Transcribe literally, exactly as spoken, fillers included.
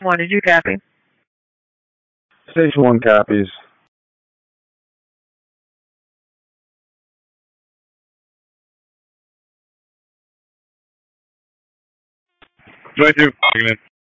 one, did you copy? Station one copies. twenty-two,